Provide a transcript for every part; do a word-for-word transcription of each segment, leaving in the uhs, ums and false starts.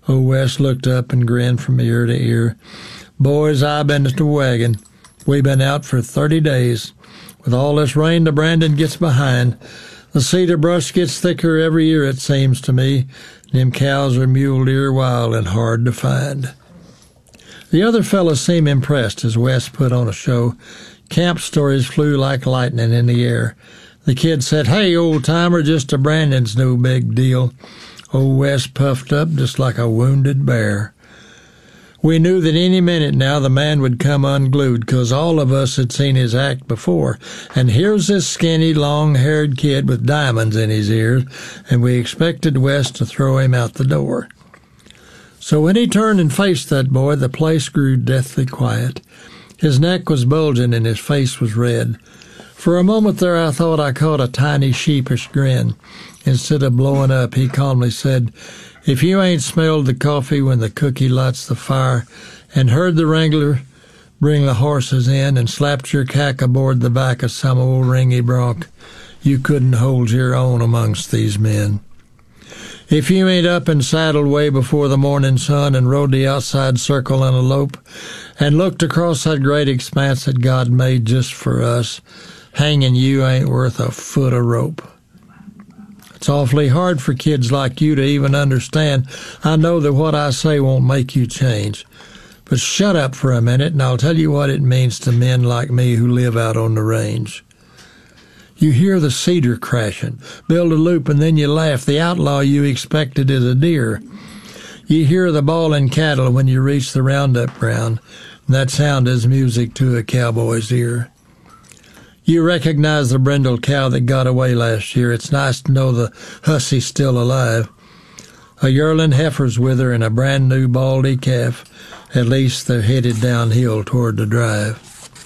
Old Wes looked up and grinned from ear to ear. Boys, I've been at the wagon. We've been out for thirty days. With all this rain, the Brandon gets behind. The cedar brush gets thicker every year, it seems to me. Them cows are mule deer wild and hard to find. The other fellows seemed impressed as Wes put on a show. Camp stories flew like lightning in the air. The kid said, "Hey, old-timer, just a Brandon's no big deal." Old Wes puffed up just like a wounded bear. We knew that any minute now the man would come unglued, 'cause all of us had seen his act before. And here's this skinny, long-haired kid with diamonds in his ears, and we expected Wes to throw him out the door. So when he turned and faced that boy, the place grew deathly quiet. His neck was bulging and his face was red. For a moment there I thought I caught a tiny sheepish grin. Instead of blowing up, he calmly said, "If you ain't smelled the coffee when the cookie lights the fire, and heard the wrangler bring the horses in, and slapped your cack aboard the back of some old ringy bronc, you couldn't hold your own amongst these men. If you ain't up and saddled way before the morning sun and rode the outside circle in a lope, and looked across that great expanse that God made just for us, hanging you ain't worth a foot of rope." It's awfully hard for kids like you to even understand. I know that what I say won't make you change. But shut up for a minute and I'll tell you what it means to men like me who live out on the range. You hear the cedar crashing, build a loop, and then you laugh. The outlaw you expected is a deer. You hear the bawling cattle when you reach the roundup ground, and that sound is music to a cowboy's ear. You recognize the brindled cow that got away last year. It's nice to know the hussy's still alive. A yearling heifer's with her and a brand new baldy calf. At least they're headed downhill toward the drive.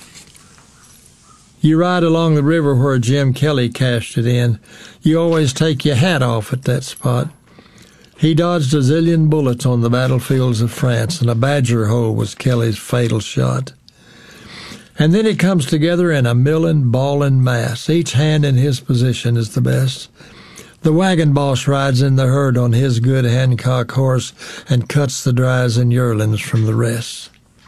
You ride along the river where Jim Kelly cashed it in. You always take your hat off at that spot. He dodged a zillion bullets on the battlefields of France, and a badger hole was Kelly's fatal shot. And then it comes together in a millin', ballin' mass. Each hand in his position is the best. The wagon boss rides in the herd on his good Hancock horse and cuts the dries and yearlings from the rest.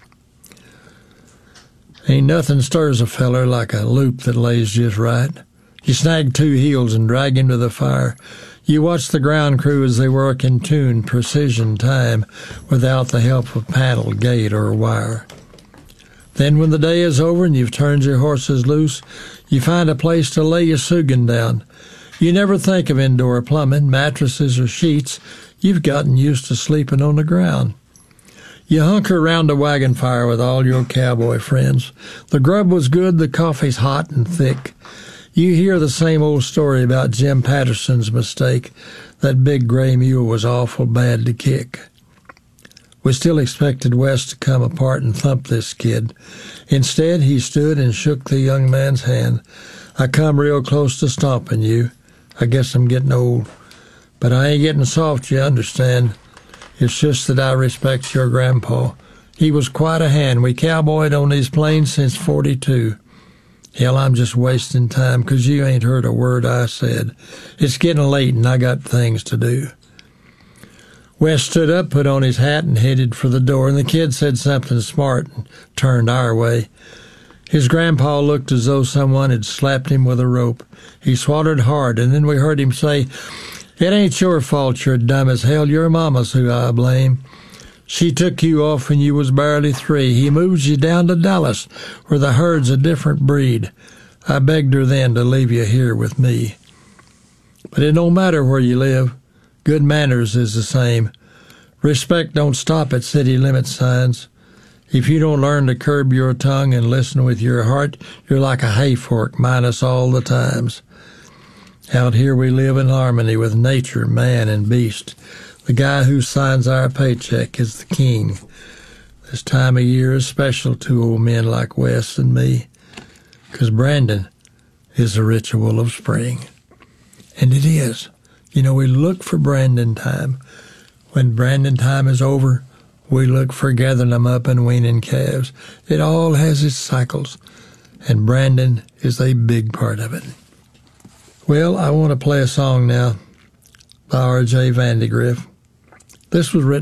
Ain't nothing stirs a feller like a loop that lays just right. You snag two heels and drag him to the fire. You watch the ground crew as they work in tune, precision time, without the help of paddle, gate, or wire. Then when the day is over and you've turned your horses loose, you find a place to lay your sugan down. You never think of indoor plumbing, mattresses, or sheets. You've gotten used to sleeping on the ground. You hunker around a wagon fire with all your cowboy friends. The grub was good, the coffee's hot and thick. You hear the same old story about Jim Patterson's mistake. That big gray mule was awful bad to kick. We still expected Wes to come apart and thump this kid. Instead, he stood and shook the young man's hand. "I come real close to stomping you. I guess I'm getting old. But I ain't getting soft, you understand. It's just that I respect your grandpa. He was quite a hand. We cowboyed on these plains since forty-two. Hell, I'm just wasting time 'cause you ain't heard a word I said. It's getting late and I got things to do." Wes stood up, put on his hat, and headed for the door, and the kid said something smart and turned our way. His grandpa looked as though someone had slapped him with a rope. He swallowed hard, and then we heard him say, "It ain't your fault you're dumb as hell. Your mama's who I blame. She took you off when you was barely three. He moves you down to Dallas, where the herd's a different breed. I begged her then to leave you here with me. But it don't matter where you live. Good manners is the same. Respect don't stop at city limit signs. If you don't learn to curb your tongue and listen with your heart, you're like a hay fork minus all the times. Out here we live in harmony with nature, man, and beast. The guy who signs our paycheck is the king. This time of year is special to old men like Wes and me, 'cause Brandon is the ritual of spring. And it is. You know, we look for Brandon time. When Brandon time is over, we look for gathering them up and weaning calves. It all has its cycles, and Brandon is a big part of it. Well, I want to play a song now by R J Vandegrift. This was written